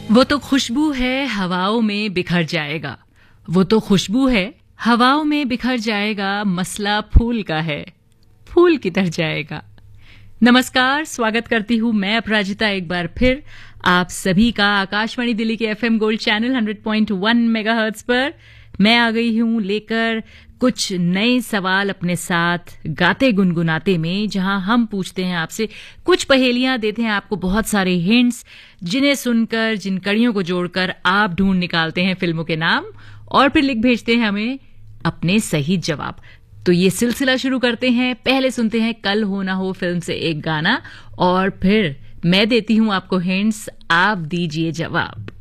वो तो खुशबू है हवाओं में बिखर जाएगा, वो तो खुशबू है हवाओं में बिखर जाएगा, मसला फूल का है, फूल किधर जाएगा। नमस्कार, स्वागत करती हूं मैं अपराजिता एक बार फिर आप सभी का आकाशवाणी दिल्ली के एफएम गोल्ड चैनल 100.1 मेगाहर्ट्ज पर। मैं आ गई हूं लेकर कुछ नए सवाल अपने साथ गाते गुनगुनाते में, जहां हम पूछते हैं आपसे कुछ पहेलियां, देते हैं आपको बहुत सारे हिंट्स, जिन्हें सुनकर, जिन कड़ियों को जोड़कर आप ढूंढ निकालते हैं फिल्मों के नाम और फिर लिख भेजते हैं हमें अपने सही जवाब। तो ये सिलसिला शुरू करते हैं। पहले सुनते हैं कल हो ना हो फिल्म से एक गाना और फिर मैं देती हूं आपको हिंट्स, आप दीजिए जवाब।